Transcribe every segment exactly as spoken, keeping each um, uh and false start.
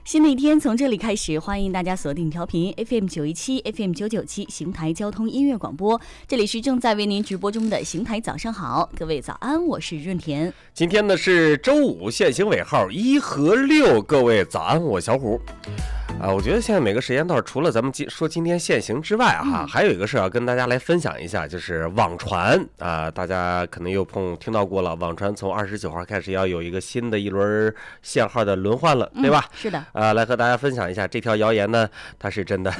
新的一天从这里开始，欢迎大家锁定调频 F M 九一七 F M 九九七邢台交通音乐广播，这里是正在为您直播中的邢台早上好，各位早安，我是润田。 今天呢是周五，限行尾号一和六，各位早安，我小虎。啊，我觉得现在每个时间段，除了咱们今说今天限行之外啊，嗯、还有一个事要跟大家来分享一下，就是网传啊，大家可能又碰听到过了，网传从二十九号开始要有一个新的一轮限号的轮换了，对吧？ 嗯、是的。 啊，来和大家分享一下这条谣言呢，它是真的。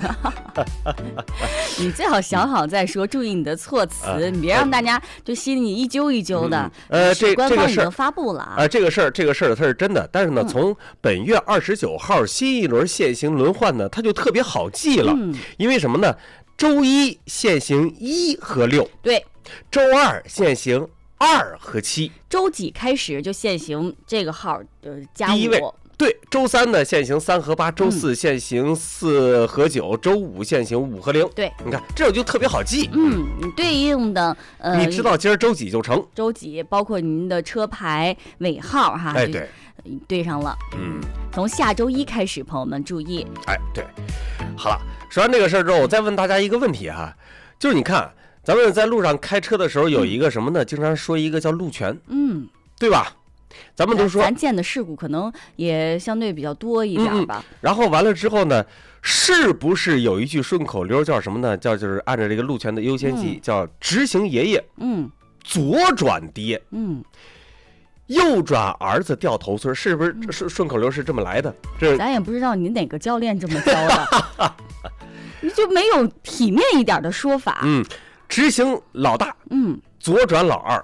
你最好想好再说，注意你的措辞，啊、你别让大家就心里一揪一揪的。 嗯、呃，这官方已经这个发布了啊。 啊、呃，这个事儿，这个事儿它是真的，但是呢， 嗯、 从本月二十九号新一轮限行轮换呢，它就特别好记了， 嗯、 因为什么呢？周一限行一和六， 对， 周二限行二和七， 周几开始就限行这个号呃加第一位。 五。 对，周三呢限行三和八，周四限行四和九，嗯、周五限行五和零。 对， 你看这种就特别好记。 嗯，你对应的呃， 你知道今儿周几就成。 周几包括您的车牌尾号哈。 哎，对， 对上了。 嗯， 从下周一开始，朋友们注意。 哎，对，好了，说完这个事儿之后，我再问大家一个问题哈，就是你看咱们在路上开车的时候有一个什么呢？嗯、经常说一个叫路权， 嗯， 对吧？咱们都说咱见的事故可能也相对比较多一点吧。 嗯、然后完了之后呢，是不是有一句顺口溜叫什么呢？叫就是按照这个路权的优先级，嗯、叫直行爷爷， 嗯， 左转爹， 嗯， 右转儿子掉头村，是不是顺顺口溜是这么来的？这咱也不知道你哪个教练这么教的，你就没有体面一点的说法。 嗯，直行老大， 嗯， 左转老二。